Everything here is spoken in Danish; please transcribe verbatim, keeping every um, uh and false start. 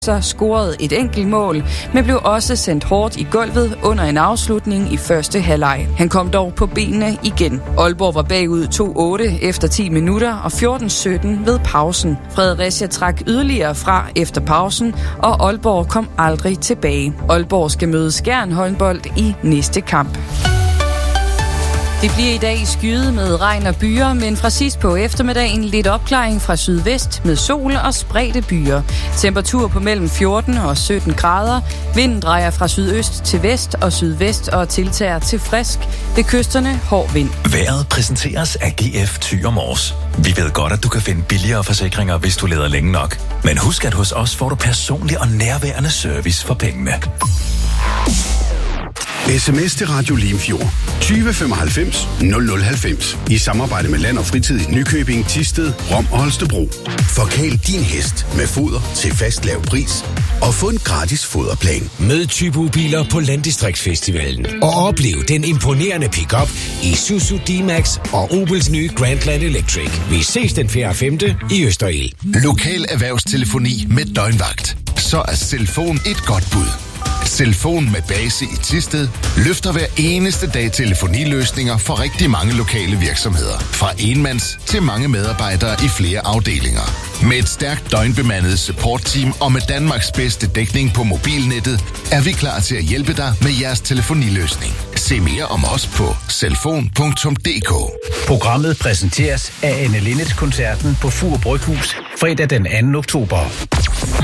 Så scorede et enkelt mål, men blev også sendt hårdt i gulvet under en afslutning i første halvleg. Han kom dog på benene igen. Aalborg var bagud to otte efter ti minutter og fjorten sytten ved pausen. Fredericia trak yderligere fra efter pausen, og Aalborg kom aldrig tilbage. Aalborg skal møde Skjern håndbold i næste kamp. Det bliver i dag skyet med regn og byer, men fra sidst på eftermiddagen lidt opklaring fra sydvest med sol og spredte byer. Temperatur på mellem fjorten og sytten grader. Vinden drejer fra sydøst til vest og sydvest og tiltager til frisk. Ved kysterne hård vind. Vejret præsenteres af G F Thyr Mors. Vi ved godt, at du kan finde billigere forsikringer, hvis du leder længe nok. Men husk, at hos os får du personlig og nærværende service for pengene. Sms til Radio Limfjord tyve femoghalvfems nul nul halvfems i samarbejde med Land og Fritid i Nykøbing, Thisted, Rom og Holstebro. Forkæl din hest med foder til fast lav pris og få en gratis foderplan. Mød Typo-biler på Landdistriktsfestivalen og oplev den imponerende pickup i Isuzu D-Max og Opels nye Grandland Electric. Vi ses den fjerde og femte i Østerild. Lokal erhvervstelefoni med døgnvagt. Så er Cellfon et godt bud. Cellfon med base i Thisted løfter hver eneste dag telefoniløsninger for rigtig mange lokale virksomheder. Fra enmands til mange medarbejdere i flere afdelinger. Med et stærkt døgnbemandet supportteam og med Danmarks bedste dækning på mobilnettet, er vi klar til at hjælpe dig med jeres telefoniløsning. Se mere om os på cellfon punktum d k. Programmet præsenteres af Anne Linnets koncerten på Fur Bryghus fredag den anden oktober.